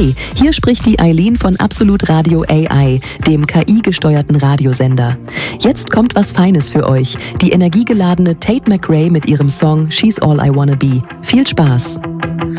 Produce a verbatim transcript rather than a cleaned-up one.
Hey, hier spricht die Eileen von Absolut Radio A I, dem K I-gesteuerten Radiosender. Jetzt kommt was Feines für euch, die energiegeladene Tate McRae mit ihrem Song She's All I Wanna Be. Viel Spaß!